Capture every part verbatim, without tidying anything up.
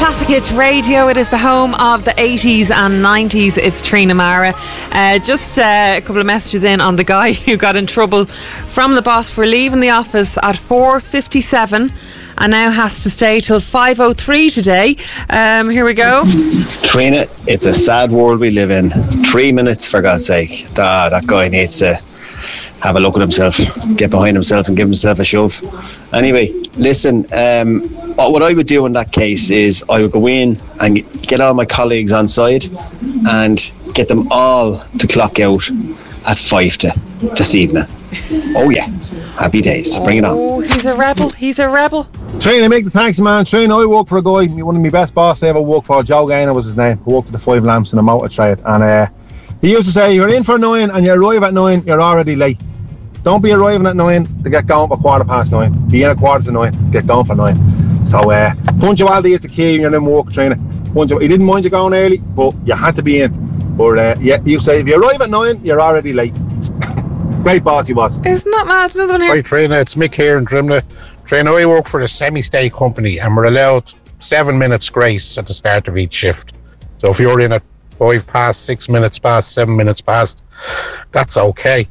Classic Hits Radio. It is the home of the eighties and nineties. It's Trina Mara. Uh, just uh, a couple of messages in on the guy who got in trouble from the boss for leaving the office at four fifty-seven and now has to stay till five oh three today. Um, here we go. Trina, it's a sad world we live in. Three minutes, for God's sake. Ah, that guy needs to have a look at himself, get behind himself and give himself a shove. Anyway, listen, um, what I would do in that case is I would go in and get all my colleagues on side and get them all to clock out at five to this evening. Oh yeah, happy days. Bring it on. Oh, he's a rebel. He's a rebel. Trina, make the thanks, man. Trina, I work for a guy, one of my best bosses I ever worked for, Joe Gaynor was his name, who worked at the Five Lamps in a motor trade. And uh, he used to say, you're in for nine and you arrive at nine, you're already late. Don't be arriving at nine to get going for quarter past nine. Be in a quarter to nine, get going for nine. So uh, punctuality is the key when you're in work, Trina. Punctual- he didn't mind you going early, but you had to be in. But uh, yeah, you say if you arrive at nine, you're already late. Great boss he was. Isn't that mad? Another one here. Hi Trina, it's Mick here in Drimna. Trina, I work for a semi-state company and we're allowed seven minutes grace at the start of each shift. So if you're in at five past, six minutes past, seven minutes past, that's okay.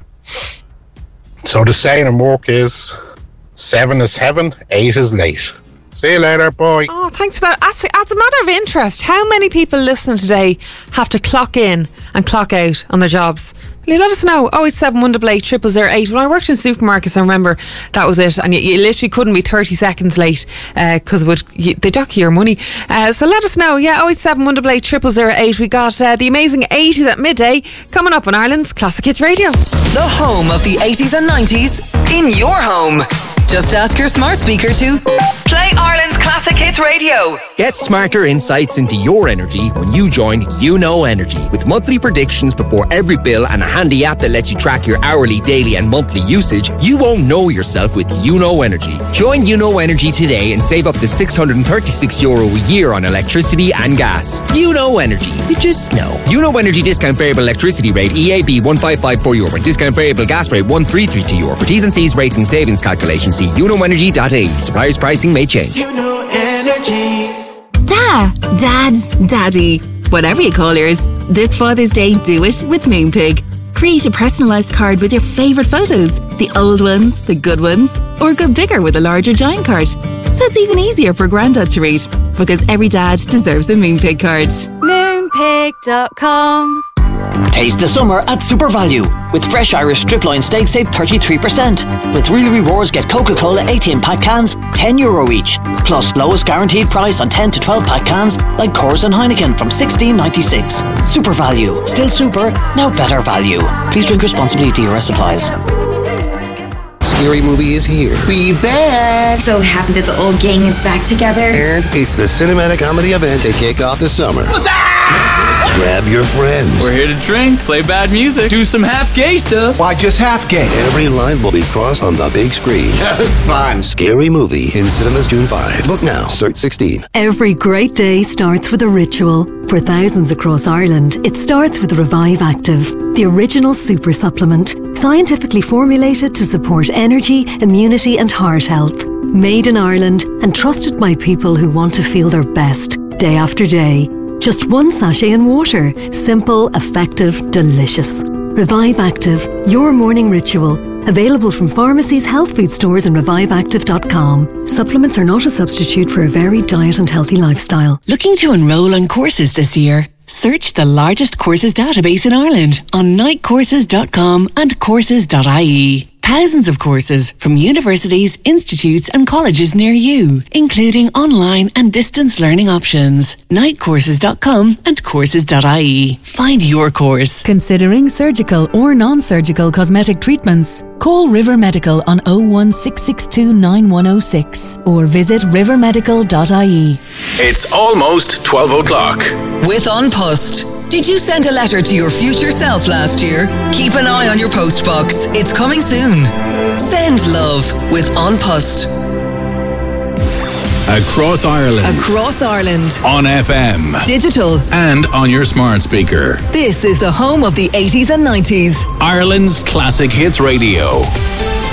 So the saying in work is seven is heaven, eight is late. See you later, bye. Oh, thanks for that. As, as a matter of interest, how many people listening today have to clock in and clock out on their jobs? Will you let us know? oh eight seven one eight eight triple zero eight. When I worked in supermarkets, I remember that was it, and you, you literally couldn't be thirty seconds late because uh, would you, they dock your money. Uh, so let us know. Yeah, oh eight seven one eight eight triple zero eight. We got uh, the amazing eighties at midday coming up on Ireland's Classic Hits Radio. The home of the eighties and nineties in your home. Just ask your smart speaker to play Ireland's Classic Hits Radio. Get smarter insights into your energy when you join You Know Energy. With monthly predictions before every bill and a handy app that lets you track your hourly, daily and monthly usage, you won't know yourself with You Know Energy. Join You Know Energy today and save up to six hundred thirty-six euro a year on electricity and gas. You Know Energy. You just know. You Know Energy discount variable electricity rate E A B one five five four euro and discount variable gas rate one three three two euro. For T's and C's rates and savings calculations, see you know energy dot I E. Suppliers pricing may change. You Know Energy. Da, Dad, Daddy, whatever you call yours. This Father's Day, do it with Moonpig. Create a personalised card with your favourite photos, the old ones, the good ones, or go bigger with a larger giant card. So it's even easier for Grandad to read, because every dad deserves a Moonpig card. Moonpig dot com. Taste the summer at Super Value. With fresh Irish strip loin steak, save thirty-three percent. With Real Rewards, get Coca-Cola eighteen pack cans, ten euro each. Plus lowest guaranteed price on ten to twelve pack cans like Coors and Heineken from sixteen ninety-six. Super Value. Still super, now better value. Please drink responsibly. D R S applies. Scary Movie is here. We back! So happy that the old gang is back together. And it's the cinematic comedy event to kick off the summer. Grab your friends. We're here to drink, play bad music, do some half gay stuff. Why just half gay? Every line will be crossed on the big screen. That was fun. Scary Movie in cinemas June fifth. Book now. Search sixteen. Every great day starts with a ritual. For thousands across Ireland, it starts with Revive Active, the original super supplement, scientifically formulated to support energy, immunity and heart health. Made in Ireland and trusted by people who want to feel their best day after day. Just one sachet in water. Simple, effective, delicious. Revive Active, your morning ritual. Available from pharmacies, health food stores and revive active dot com. Supplements are not a substitute for a varied diet and healthy lifestyle. Looking to enrol on courses this year? Search the largest courses database in Ireland on night courses dot com and courses dot I E. Thousands of courses from universities, institutes and colleges near you, including online and distance learning options. night courses dot com and courses dot I E. Find your course. Considering surgical or non-surgical cosmetic treatments? Call River Medical on oh one six six two nine one oh six or visit river medical dot I E. It's almost twelve o'clock. With An Post. Did you send a letter to your future self last year? Keep an eye on your post box. It's coming soon. Send love with An Post. Across Ireland. Across Ireland. On F M. Digital. And on your smart speaker. This is the home of the eighties and nineties. Ireland's Classic Hits Radio.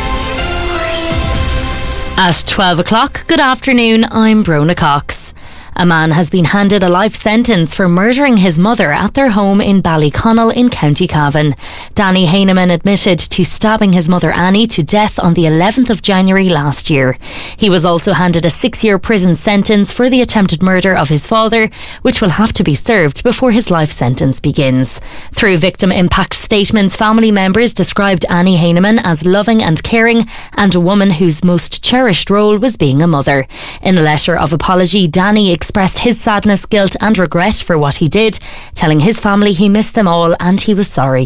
At twelve o'clock, good afternoon, I'm Brona Cox. A man has been handed a life sentence for murdering his mother at their home in Ballyconnell in County Cavan. Danny Heineman admitted to stabbing his mother Annie to death on the eleventh of January last year. He was also handed a six-year prison sentence for the attempted murder of his father, which will have to be served before his life sentence begins. Through victim impact statements, family members described Annie Heineman as loving and caring and a woman whose most cherished role was being a mother. In a letter of apology, Danny expressed his sadness, guilt and regret for what he did, telling his family he missed them all and he was sorry.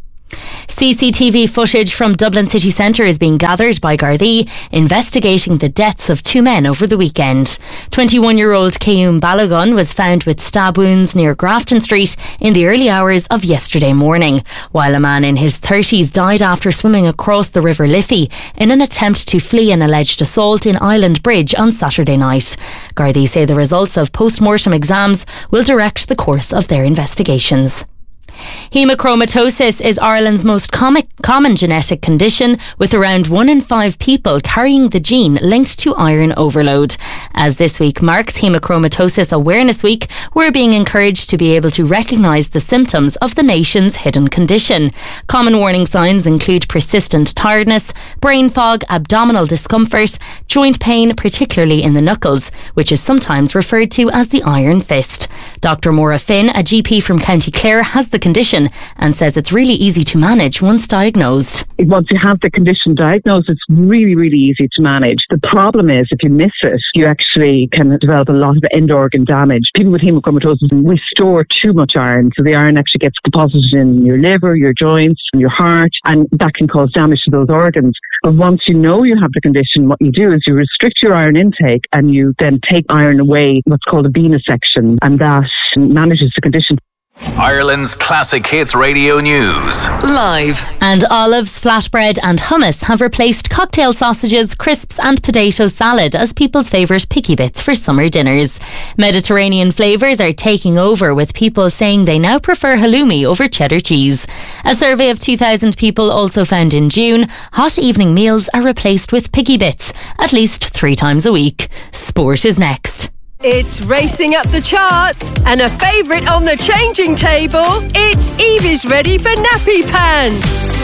C C T V footage from Dublin city centre is being gathered by Gardaí, investigating the deaths of two men over the weekend. twenty-one-year-old Keum Balogun was found with stab wounds near Grafton Street in the early hours of yesterday morning, while a man in his thirties died after swimming across the River Liffey in an attempt to flee an alleged assault in Island Bridge on Saturday night. Gardaí say the results of post-mortem exams will direct the course of their investigations. Hemochromatosis is Ireland's most com- common genetic condition, with around one in five people carrying the gene linked to iron overload. As this week marks Hemochromatosis Awareness Week, we're being encouraged to be able to recognise the symptoms of the nation's hidden condition. Common warning signs include persistent tiredness, brain fog, abdominal discomfort, joint pain, particularly in the knuckles, which is sometimes referred to as the iron fist. Doctor Maura Finn, a G P from County Clare, has the condition and says it's really easy to manage once diagnosed. Once you have the condition diagnosed, it's really, really easy to manage. The problem is if you miss it, you actually can develop a lot of end organ damage. People with hemochromatosis, we store too much iron, so the iron actually gets deposited in your liver, your joints, and your heart, and that can cause damage to those organs. But once you know you have the condition, what you do is you restrict your iron intake and you then take iron away, what's called a venisection, and that manages the condition. Ireland's Classic Hits Radio News. Live. And olives, flatbread and hummus have replaced cocktail sausages, crisps and potato salad as people's favourite picky bits for summer dinners. Mediterranean flavours are taking over, with people saying they now prefer halloumi over cheddar cheese. A survey of two thousand people also found in June hot evening meals are replaced with picky bits at least three times a week. Sport is next. It's racing up the charts and a favourite on the changing table. It's Evie's ready for nappy pants.